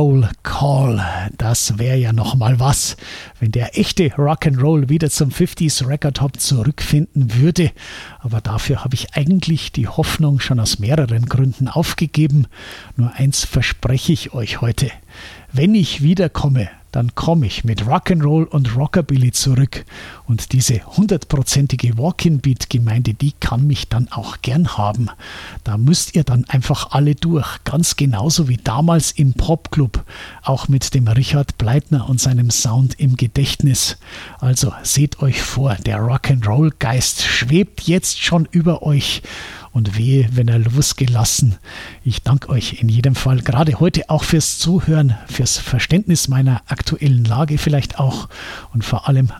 Roll Call. Das wäre ja noch mal was, wenn der echte Rock'n'Roll wieder zum 50s Record Hop zurückfinden würde. Aber dafür habe ich eigentlich die Hoffnung schon aus mehreren Gründen aufgegeben. Nur eins verspreche ich euch heute. Wenn ich wiederkomme, dann komme ich mit Rock'n'Roll und Rockabilly zurück. Und diese 100%ige Walk-in-Beat-Gemeinde, die kann mich dann auch gern haben. Da müsst ihr dann einfach alle durch. Ganz genauso wie damals im Popclub. Auch mit dem Richard Bleitner und seinem Sound im Gedächtnis. Also seht euch vor, der Rock'n'Roll-Geist schwebt jetzt schon über euch. Und wehe, wenn er losgelassen. Ich danke euch in jedem Fall gerade heute auch fürs Zuhören, fürs Verständnis meiner aktuellen Lage vielleicht auch und vor allem